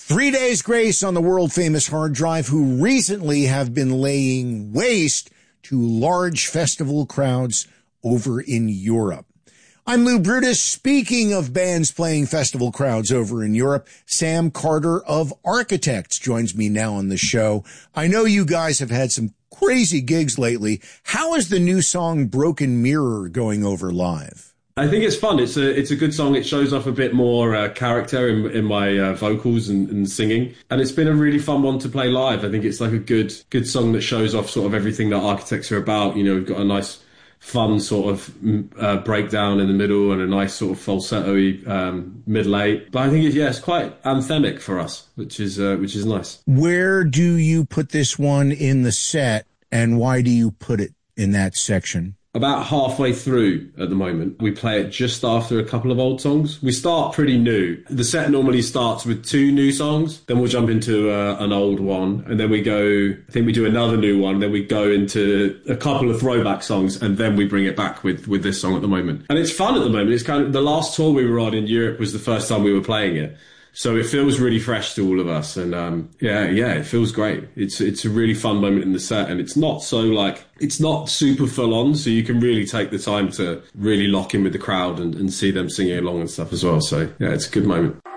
3 Days Grace on the world-famous hard drive, who recently have been laying waste to large festival crowds over in Europe. I'm Lou Brutus. Speaking of bands playing festival crowds over in Europe, Sam Carter of Architects joins me now on the show. I know you guys have had some crazy gigs lately. How is the new song Broken Mirror going over live? I think it's fun. It's a good song. It shows off a bit more character in my vocals and singing. And it's been a really fun one to play live. I think it's like a good song that shows off sort of everything that Architects are about. You know, we've got a nice fun sort of breakdown in the middle and a nice sort of falsetto-y middle eight. But I think it's quite anthemic for us, which is nice. Where do you put this one in the set, and why do you put it in that section? About halfway through at the moment. We play it just after a couple of old songs. We start pretty new. The set normally starts with 2 new songs, then we'll jump into an old one, and then we do another new one, then we go into a couple of throwback songs, and then we bring it back with this song at the moment. And it's fun at the moment. It's kind of, the last tour we were on in Europe was the first time we were playing it. So it feels really fresh to all of us, and it feels great. It's a really fun moment in the set, and it's not super full on, so you can really take the time to really lock in with the crowd and see them singing along and stuff as well. So yeah, it's a good moment.